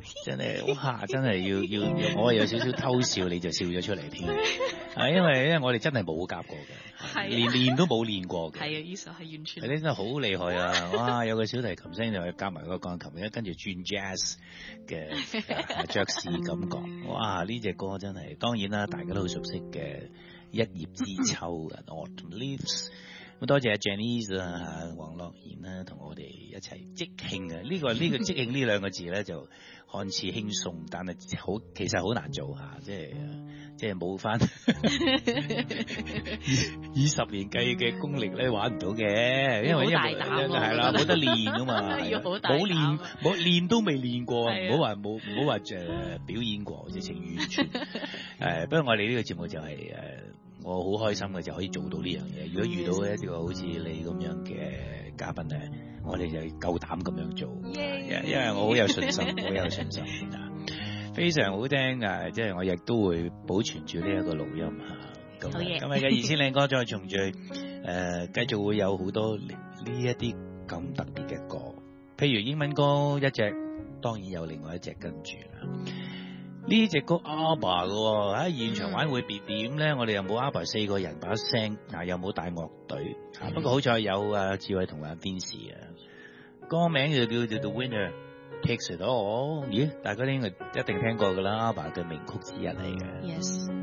真係哇！真係要我有少少偷笑，你就笑咗出嚟添。因為我哋真係冇夾過嘅，連練都冇練過嘅。 係啊，呢首係完全。 你真係好厲害啊！哇，有個小提琴聲就夾埋個鋼琴，跟住轉 jazz 嘅爵士感覺。哇！呢隻歌真係當然啦，大家都好熟悉嘅一葉知秋嘅 Autumn Leaves。咁多謝阿 Janice 啊、黃樂妍啦，同我哋一齊即興嘅呢個即興呢兩個字咧，就看似輕鬆，但係其實好難做下，即係冇翻以10年計嘅功力咧，玩唔到嘅，因為係啦，冇得練噶嘛，冇練都未練過，唔好話表演過，直情完全不過我哋呢個節目就係我好開心嘅就可以做到呢樣嘢。如果遇到一個好似你咁樣嘅嘉賓咧，我哋就夠膽咁樣做，因為我好有信心，好有信心非常好聽啊！即係我亦都會保存住呢一個錄音嚇。咁今日嘅2000靚歌再重聚，繼續會有好多呢一啲咁特別嘅歌，譬如英文歌一隻，當然有另外一隻跟住啦。呢隻歌 ABBA 嘅喺現場玩會點咧？我哋又冇 ABBA 4個人把聲，又冇大樂隊，不過好彩有志偉同阿 Vincy 啊。歌名就叫做 The Winner Takes It All。咦，大家應該一定聽過㗎啦，ABBA 嘅名曲之一嚟嘅。 Yes。